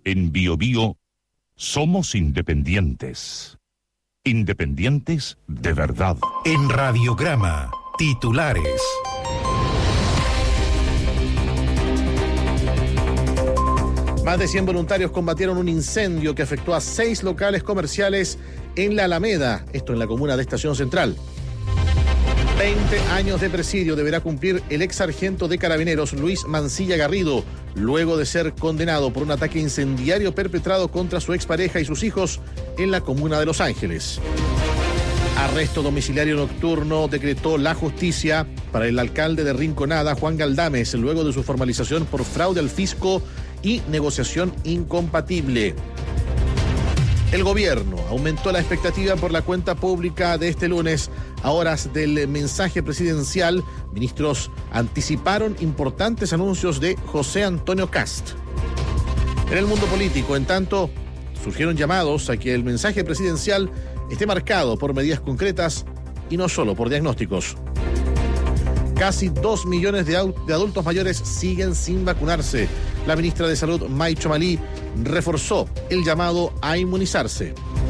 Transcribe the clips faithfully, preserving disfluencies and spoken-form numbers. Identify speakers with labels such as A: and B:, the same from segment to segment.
A: En Bio Bio somos independientes. Independientes de verdad.
B: En Radiograma, titulares.
C: Más de cien voluntarios combatieron un incendio que afectó a seis locales comerciales en la Alameda, esto en la comuna de Estación Central. veinte años de presidio deberá cumplir el ex sargento de Carabineros Luis Mancilla Garrido, luego de ser condenado por un ataque incendiario perpetrado contra su expareja y sus hijos en la comuna de Los Ángeles. Arresto domiciliario nocturno decretó la justicia para el alcalde de Rinconada, Juan Galdames, luego de su formalización por fraude al fisco y negociación incompatible. El gobierno aumentó la expectativa por la cuenta pública de este lunes. A horas del mensaje presidencial, ministros anticiparon importantes anuncios de José Antonio Kast. En el mundo político, en tanto, surgieron llamados a que el mensaje presidencial esté marcado por medidas concretas y no solo por diagnósticos. Casi dos millones de, de adultos mayores siguen sin vacunarse. La ministra de Salud, May Chomalí, reforzó el llamado a inmunizarse.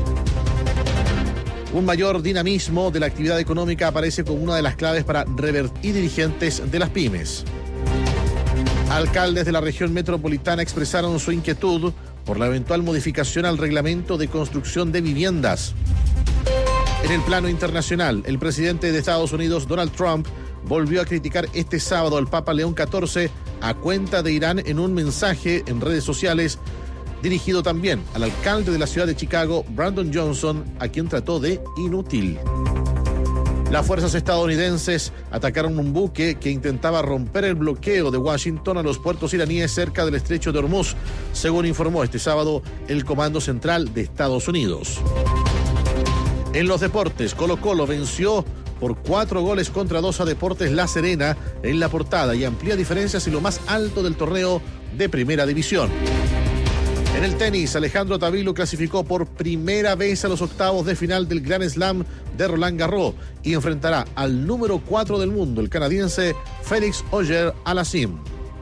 C: Un mayor dinamismo de la actividad económica aparece como una de las claves para revertir dirigentes de las pymes. Alcaldes de la región metropolitana expresaron su inquietud por la eventual modificación al reglamento de construcción de viviendas. En el plano internacional, el presidente de Estados Unidos, Donald Trump, volvió a criticar este sábado al Papa León catorce a cuenta de Irán en un mensaje en redes sociales dirigido también al alcalde de la ciudad de Chicago, Brandon Johnson, a quien trató de inútil. Las fuerzas estadounidenses atacaron un buque que intentaba romper el bloqueo de Washington a los puertos iraníes cerca del estrecho de Hormuz, según informó este sábado el Comando Central de Estados Unidos. En los deportes, Colo-Colo venció por cuatro goles contra dos a Deportes La Serena en la portada y amplía diferencias en lo más alto del torneo de Primera División. En el tenis, Alejandro Tavilo clasificó por primera vez a los octavos de final del Grand Slam de Roland Garros y enfrentará al número cuatro del mundo, el canadiense Félix Auger-Aliassime.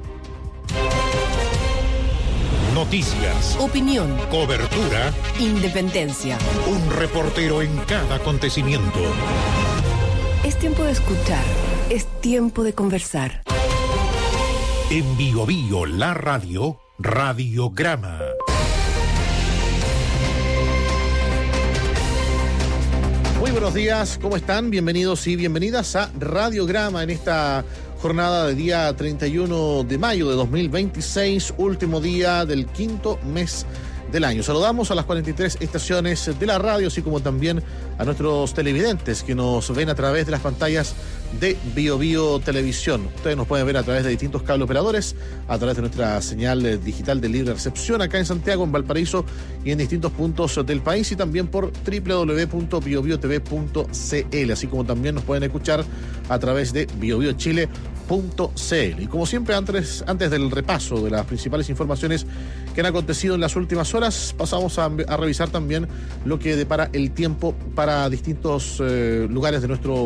B: Noticias,
D: opinión,
B: cobertura,
D: independencia.
B: Un reportero en cada acontecimiento.
D: Es tiempo de escuchar, es tiempo de conversar.
B: En Bio Bio, la radio, Radiograma.
C: Muy buenos días, ¿cómo están? Bienvenidos y bienvenidas a Radiograma en esta jornada de día treinta y uno de mayo de dos mil veintiséis, último día del quinto mes del año. Saludamos a las cuarenta y tres estaciones de la radio, así como también a nuestros televidentes que nos ven a través de las pantallas de Bio Bio Televisión. Ustedes nos pueden ver a través de distintos cable operadores, a través de nuestra señal digital de libre recepción acá en Santiago, en Valparaíso y en distintos puntos del país, y también por doble u doble u doble u punto bio bio t v punto c l, así como también nos pueden escuchar a través de bio bio chile punto c l. Y como siempre, antes, antes del repaso de las principales informaciones que han acontecido en las últimas horas, pasamos a, a revisar también lo que depara el tiempo para distintos eh, lugares de nuestro